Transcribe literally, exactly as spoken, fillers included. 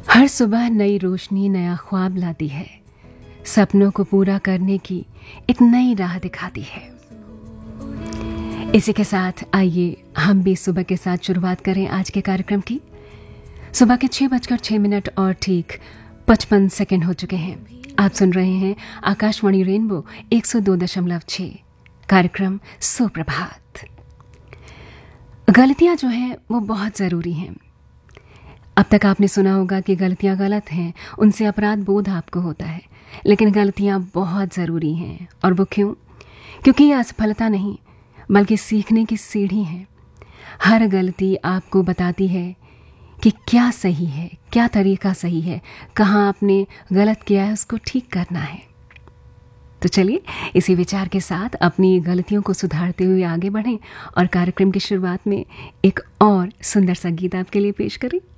हर सुबह नई रोशनी नया ख्वाब लाती है, सपनों को पूरा करने की एक नई राह दिखाती है। इसी के साथ आइए हम भी सुबह के साथ शुरुआत करें आज के कार्यक्रम की। सुबह के छह बजकर छह मिनट और ठीक पचपन सेकंड हो चुके हैं। आप सुन रहे हैं आकाशवाणी रेनबो एक सौ दो दशमलव छह कार्यक्रम सुप्रभात। गलतियां जो हैं वो बहुत ज़रूरी हैं। अब तक आपने सुना होगा कि गलतियां गलत हैं, उनसे अपराध बोध आपको होता है, लेकिन गलतियां बहुत ज़रूरी हैं। और वो क्यों? क्योंकि ये असफलता नहीं बल्कि सीखने की सीढ़ी है। हर गलती आपको बताती है कि क्या सही है, क्या तरीका सही है, कहाँ आपने गलत किया है, उसको ठीक करना है। तो चलिए इसी विचार के साथ अपनी गलतियों को सुधारते हुए आगे बढ़ें और कार्यक्रम की शुरुआत में एक और सुंदर सा गीत आपके लिए पेश करें।